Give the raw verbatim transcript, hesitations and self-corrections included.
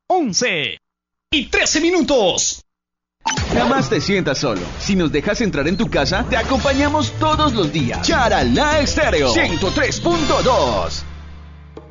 once y trece minutos. Jamás te sientas solo. Si nos dejas entrar en tu casa, te acompañamos todos los días. Charalá Estéreo ciento tres punto dos.